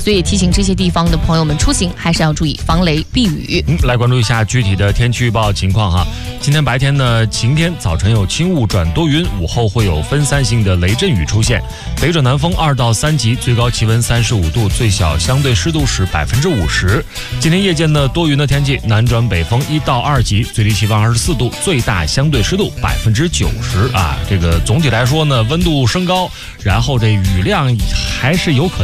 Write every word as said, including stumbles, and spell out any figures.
所以也提醒这些地方的朋友们出行还是要注意防雷避雨。 嗯，来关注一下具体的天气预报情况哈。今天白天呢晴天，早晨有轻雾转多云，午后会有分散性的雷阵雨出现，北转南风二到三级，最高气温三十五度，最小相对湿度是百分之五十。今天夜间呢多云的天气，南转北风一到二级，最低气温二十四度，最大相对湿度百分之九十啊。这个总体来说呢，温度升高，然后这雨量还是有可能